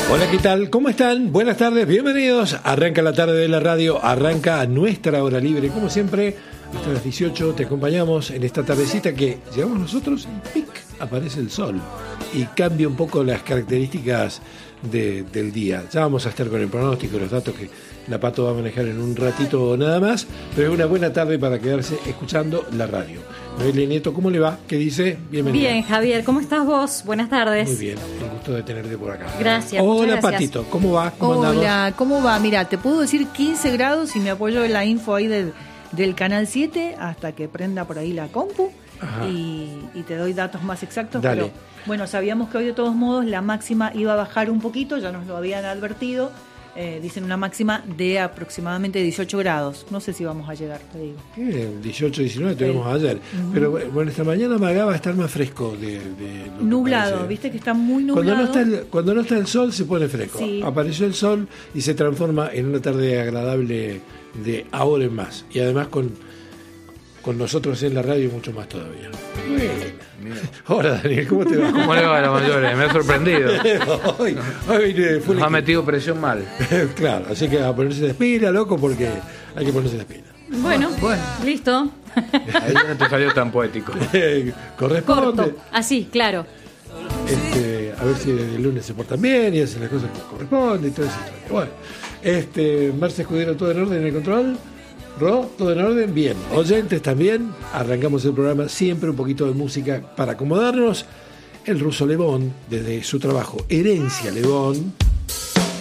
Hola, ¿qué tal? ¿Cómo están? Buenas tardes, bienvenidos. Arranca la tarde de la radio, arranca nuestra hora libre. Como siempre, hasta las 18 te acompañamos en esta tardecita que llegamos nosotros y ¡pic! Aparece el sol y cambia un poco las características del día. Ya vamos a estar con el pronóstico, los datos que la Pato va a manejar en un ratito nada más, pero es una buena tarde para quedarse escuchando la radio. Noelia Nieto, ¿cómo le va? ¿Qué dice? Bienvenida. Bien, Javier, ¿cómo estás vos? Buenas tardes. Muy bien, el gusto de tenerte por acá. Gracias. Hola, gracias. Patito, ¿cómo va? ¿Cómo Hola, andamos? ¿cómo va? Mira, te puedo decir 15 grados y me apoyo en la info ahí del Canal 7 hasta que prenda por ahí la compu y te doy datos más exactos. Dale. Pero bueno, sabíamos que hoy de todos modos la máxima iba a bajar un poquito, ya nos lo habían advertido. Dicen una máxima de aproximadamente 18 grados. No sé si vamos a llegar, te digo. 18, 19 tuvimos ayer. Pero bueno, esta mañana va a estar más fresco de lo que Nublado, parece. viste que está muy nublado. Cuando no está el sol se pone fresco. Sí. Apareció el sol y se transforma en una tarde agradable de ahora en más. Y además con nosotros en la radio mucho más todavía. Bueno. Hola, Daniel, ¿cómo te va? ¿Cómo le va a la mayores? Me ha sorprendido. hoy vine full Nos ha equipo. metido presión mal. Claro, así que a ponerse de espina, loco, porque hay que ponerse de espina. Bueno, listo. Ahí no te salió tan poético. Corresponde. Corto. Así, claro. A ver si el lunes se portan bien y hacen las cosas que corresponden y todo eso. Bueno, Marce Escudero, ¿todo en orden en el control? Ro, ¿todo en orden? Bien. Oyentes también. Arrancamos el programa siempre un poquito de música para acomodarnos. El ruso Le Bon, desde su trabajo Herencia Le Bon,